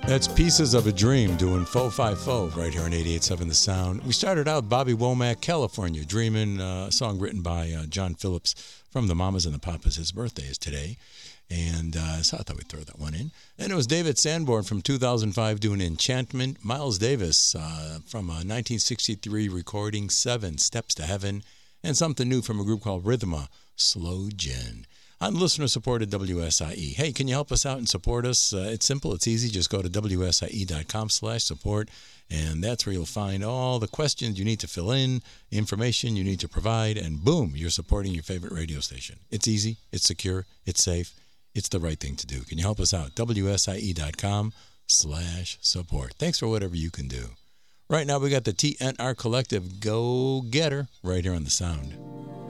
That's Pieces of a Dream doing 4-5-4 right here on 88.7 The Sound. We started out Bobby Womack, California Dreamin', a song written by John Phillips from the Mamas and the Papas. His birthday is today. And so I thought we'd throw that one in. And it was David Sanborn from 2005 doing Enchantment. Miles Davis from a 1963 recording, 7 Steps to Heaven. And something new from a group called Rhythma, Slow Gin. I'm listener-supported WSIE. Hey, can you help us out and support us? It's simple. It's easy. Just go to wsie.com/support, and that's where you'll find all the questions you need to fill in, information you need to provide, and boom, you're supporting your favorite radio station. It's easy. It's secure. It's safe. It's the right thing to do. Can you help us out? wsie.com/support. Thanks for whatever you can do. Right now, we got the TNR Collective Go Getter right here on The Sound.